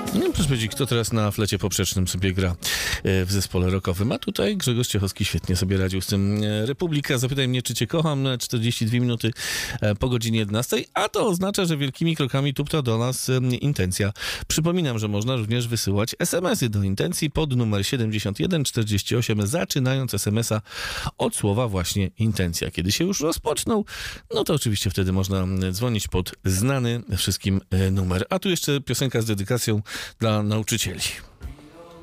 No, proszę powiedzieć, kto teraz na flecie poprzecznym sobie gra w zespole rockowym? A tutaj Grzegorz Ciechowski świetnie sobie radził z tym. Republika, zapytaj mnie, czy cię kocham, 42 minuty po godzinie 11, a to oznacza, że wielkimi krokami tupta do nas intencja. Przypominam, że można również wysyłać SMS-y do intencji pod numer 7148, zaczynając SMS-a od słowa właśnie intencja. Kiedy się już rozpoczną, no to oczywiście wtedy można dzwonić pod znany wszystkim numer. A tu jeszcze piosenka z dedykacją dla nauczycieli.